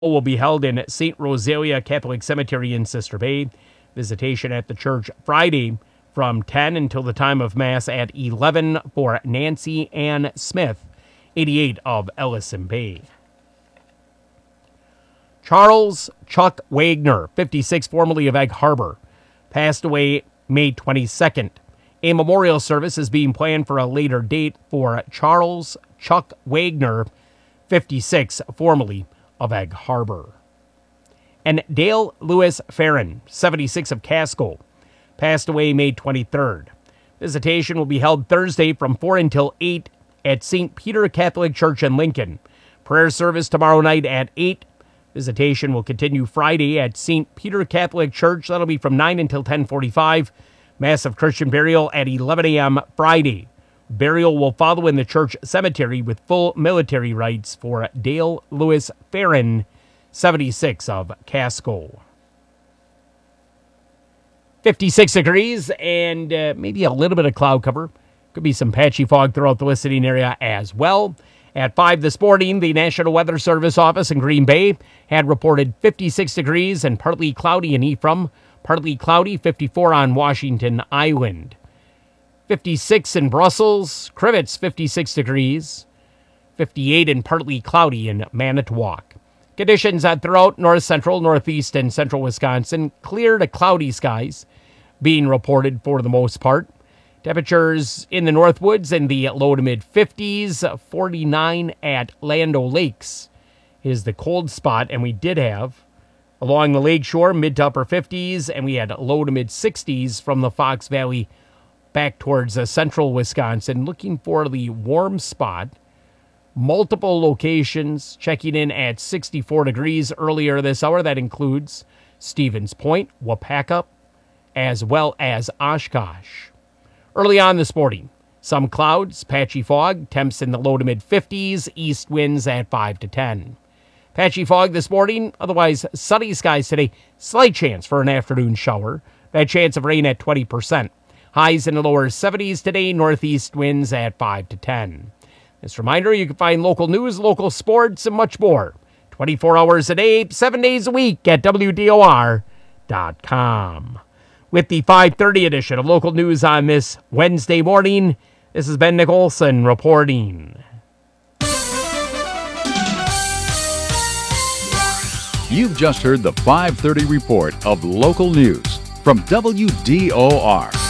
will be held in St. Rosalia Catholic Cemetery in Sister Bay. Visitation at the church Friday from 10 until the time of Mass at 11 for Nancy Ann Smith, 88 of Ellison Bay. Charles Chuck Wagner, 56, formerly of Egg Harbor, passed away May 22nd. A memorial service is being planned for a later date for Charles Chuck Wagner, 56, formerly of Egg Harbor. And Dale Lewis Farron, 76, of Casco, passed away May 23rd. Visitation will be held Thursday from 4 until 8 at St. Peter Catholic Church in Lincoln. Prayer service tomorrow night at 8. Visitation will continue Friday at St. Peter Catholic Church. That'll be from 9 until 10:45. Mass of Christian burial at 11 a.m. Friday. Burial will follow in the church cemetery with full military rites for Dale Lewis Farron, 76, of Casco. 56 degrees and maybe a little bit of cloud cover. Could be some patchy fog throughout the listening area as well. At 5 this morning, the National Weather Service office in Green Bay had reported 56 degrees and partly cloudy in Ephraim, partly cloudy, 54 on Washington Island. 56 in Brussels, Crivets 56 degrees, 58 and partly cloudy in Manitowoc. Conditions throughout north central, northeast, and central Wisconsin, clear to cloudy skies being reported for the most part. Temperatures in the Northwoods in the low to mid 50s, 49 at Land O'Lakes is the cold spot, and we did have along the lakeshore mid to upper 50s, and we had low to mid 60s from the Fox Valley back towards central Wisconsin. Looking for the warm spot. Multiple locations checking in at 64 degrees earlier this hour. That includes Stevens Point, Wapaka, as well as Oshkosh. Early on this morning, some clouds, patchy fog, temps in the low to mid 50s, east winds at 5 to 10. Patchy fog this morning, otherwise sunny skies today. Slight chance for an afternoon shower. That chance of rain at 20%. Highs in the lower 70s today, northeast winds at 5 to 10. This reminder, you can find local news, local sports, and much more 24 hours a day, 7 days a week at WDOR.com. With the 5:30 edition of Local News on this Wednesday morning, this is Ben Nicholson reporting. You've just heard the 5:30 report of local news from WDOR.